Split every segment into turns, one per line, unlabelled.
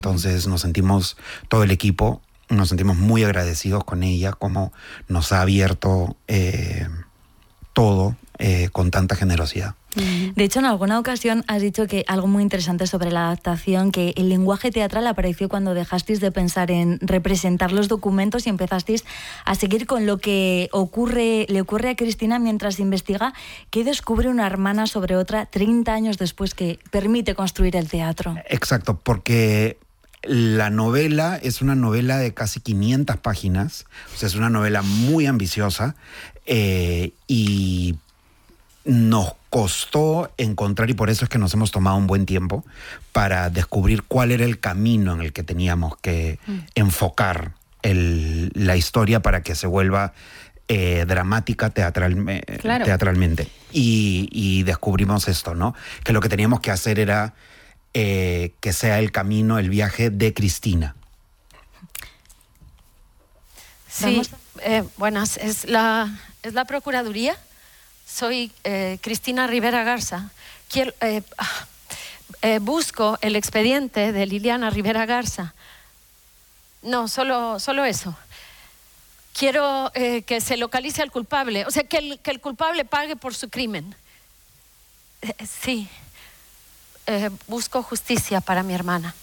Entonces nos sentimos, todo el equipo, nos sentimos muy agradecidos con ella, como nos ha abierto todo con tanta generosidad.
De hecho, en alguna ocasión has dicho que algo muy interesante sobre la adaptación, que el lenguaje teatral apareció cuando dejasteis de pensar en representar los documentos y empezasteis a seguir con lo que le ocurre a Cristina mientras investiga que descubre una hermana sobre otra 30 años después, que permite construir el teatro.
Exacto, porque la novela es una novela de casi 500 páginas, o sea, es una novela muy ambiciosa y nos costó encontrar, y por eso es que nos hemos tomado un buen tiempo para descubrir cuál era el camino en el que teníamos que enfocar la historia para que se vuelva dramática teatralmente. Y descubrimos esto, ¿no? Que lo que teníamos que hacer era que sea el camino, el viaje de Cristina.
Sí, buenas. ¿Es la Procuraduría? Soy Cristina Rivera Garza. Busco el expediente de Liliana Rivera Garza. No, solo eso. Quiero que se localice al culpable, o sea, que el culpable pague por su crimen. Sí. Busco justicia para mi hermana.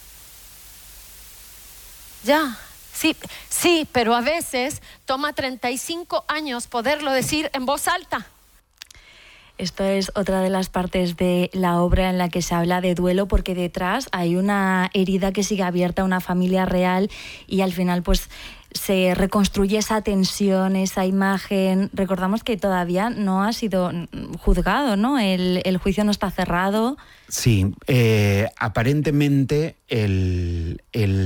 Ya. Sí, pero a veces toma 35 años poderlo decir en voz alta.
Esto es otra de las partes de la obra en la que se habla de duelo, porque detrás hay una herida que sigue abierta, una familia real, y al final pues se reconstruye esa tensión, esa imagen. Recordamos que todavía no ha sido juzgado, ¿no? El juicio no está cerrado.
Sí, aparentemente el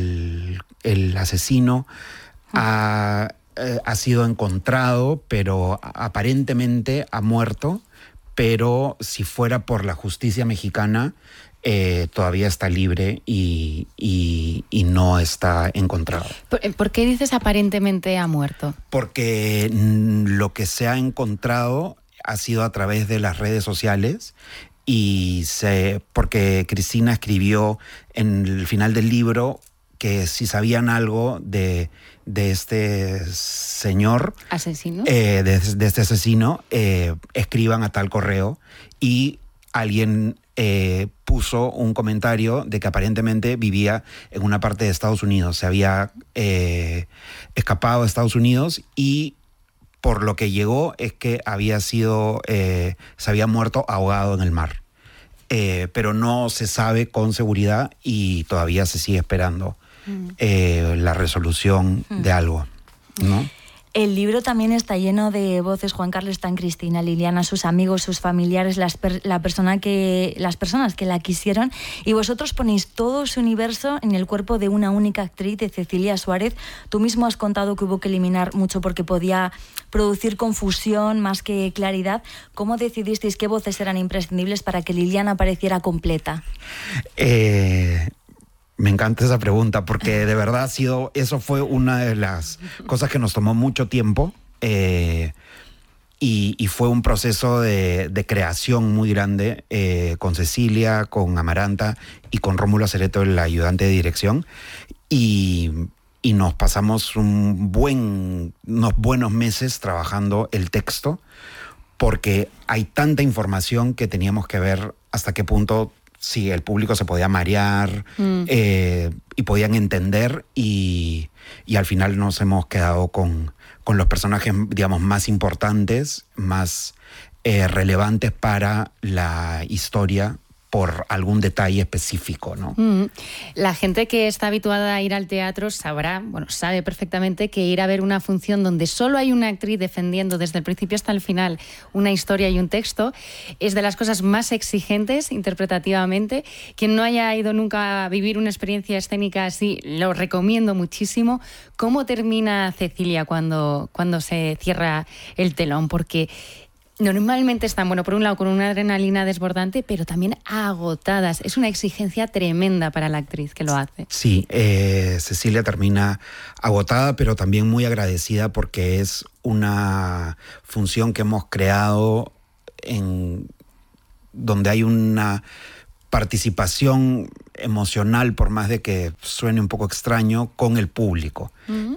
asesino ha sido encontrado, pero aparentemente ha muerto. Pero si fuera por la justicia mexicana, todavía está libre y no está encontrado.
¿Por qué dices aparentemente ha muerto?
Porque lo que se ha encontrado ha sido a través de las redes sociales porque Cristina escribió en el final del libro que si sabían algo de este señor
asesino,
de este asesino, escriban a tal correo, y alguien puso un comentario de que aparentemente vivía en una parte de Estados Unidos, se había escapado de Estados Unidos, y por lo que llegó es que se había muerto ahogado en el mar. Pero no se sabe con seguridad y todavía se sigue esperando la resolución de algo, ¿no?
El libro también está lleno de voces. Juan Carlos está en Cristina, Liliana, sus amigos, sus familiares, las personas que la quisieron, y vosotros ponéis todo su universo en el cuerpo de una única actriz, de Cecilia Suárez. Tú mismo has contado que hubo que eliminar mucho porque podía producir confusión más que claridad. ¿Cómo decidisteis qué voces eran imprescindibles para que Liliana apareciera completa?
Me encanta esa pregunta porque de verdad eso fue una de las cosas que nos tomó mucho tiempo y fue un proceso de creación muy grande con Cecilia, con Amaranta y con Rómulo Acereto, el ayudante de dirección, y nos pasamos unos buenos meses trabajando el texto porque hay tanta información que teníamos que ver hasta qué punto sí, el público se podía marear y podían entender, y al final nos hemos quedado con los personajes, digamos, más importantes, más relevantes para la historia por algún detalle específico, ¿no?
La gente que está habituada a ir al teatro sabe perfectamente que ir a ver una función donde solo hay una actriz defendiendo desde el principio hasta el final una historia y un texto es de las cosas más exigentes interpretativamente. Quien no haya ido nunca a vivir una experiencia escénica así, lo recomiendo muchísimo. ¿Cómo termina Cecilia cuando se cierra el telón? Porque normalmente están, por un lado con una adrenalina desbordante, pero también agotadas. Es una exigencia tremenda para la actriz que lo hace.
Sí, Cecilia termina agotada, pero también muy agradecida porque es una función que hemos creado donde hay una participación emocional, por más de que suene un poco extraño, con el público.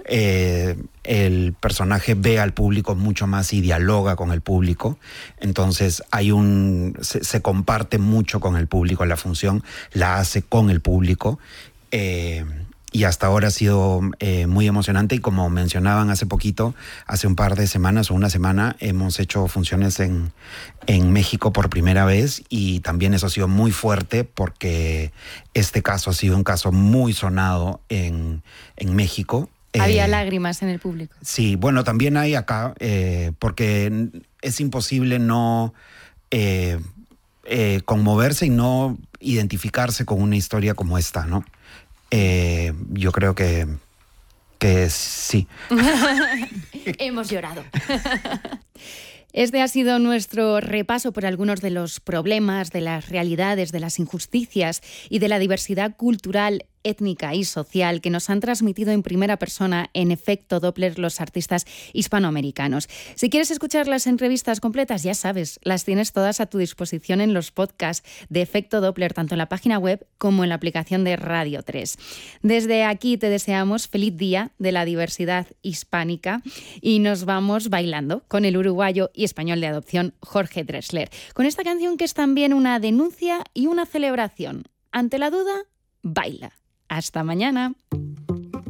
El personaje ve al público mucho más y dialoga con el público. Entonces se comparte mucho con el público. La función la hace con el público. Y hasta ahora ha sido muy emocionante, y como mencionaban hace poquito, hace un par de semanas o una semana, hemos hecho funciones en México por primera vez, y también eso ha sido muy fuerte porque este caso ha sido un caso muy sonado en México.
Había lágrimas en el público.
Sí, bueno, también hay acá, porque es imposible no conmoverse y no identificarse con una historia como esta, ¿no? Yo creo que sí.
Hemos llorado. Este ha sido nuestro repaso por algunos de los problemas, de las realidades, de las injusticias y de la diversidad cultural, étnica y social que nos han transmitido en primera persona en Efecto Doppler los artistas hispanoamericanos. Si quieres escuchar las entrevistas completas, ya sabes, las tienes todas a tu disposición en los podcasts de Efecto Doppler, tanto en la página web como en la aplicación de Radio 3. Desde aquí te deseamos feliz Día de la Diversidad Hispánica y nos vamos bailando con el uruguayo y español de adopción Jorge Drexler, con esta canción que es también una denuncia y una celebración. Ante la duda, baila. Hasta mañana.